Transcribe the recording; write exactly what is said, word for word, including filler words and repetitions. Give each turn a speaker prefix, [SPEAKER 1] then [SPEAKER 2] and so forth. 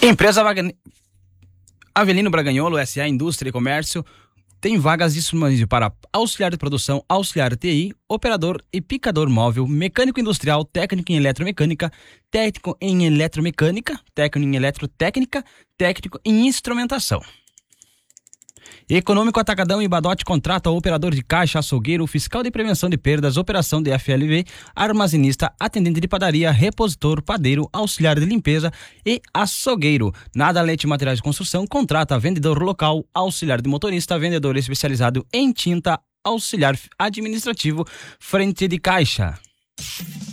[SPEAKER 1] Empresa Vaga- Avelino Braganholo, S A Indústria e Comércio, tem vagas disponíveis para auxiliar de produção, auxiliar T I, operador e picador móvel, mecânico industrial, técnico em eletromecânica, técnico em eletromecânica, técnico em eletrotécnica, técnico em instrumentação. Econômico Atacadão e Badote contrata operador de caixa, açougueiro, fiscal de prevenção de perdas, operação de F L V, armazenista, atendente de padaria, repositor, padeiro, auxiliar de limpeza e açougueiro. Nada Leite Materiais de Construção contrata vendedor local, auxiliar de motorista, vendedor especializado em tinta, auxiliar administrativo, frente de caixa.